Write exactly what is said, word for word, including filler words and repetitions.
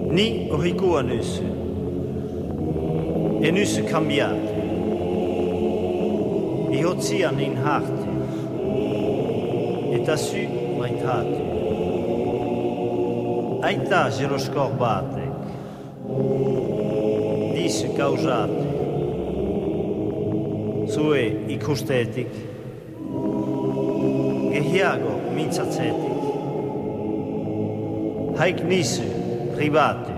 Ni o hikua nusu. E nusu cambiate. I hotsia nin harte. E tasu mai tatu. Aita giroscorbatek. Disu causate. Sue i kustetik. Gehiago mintzazetik. Haik nisu private.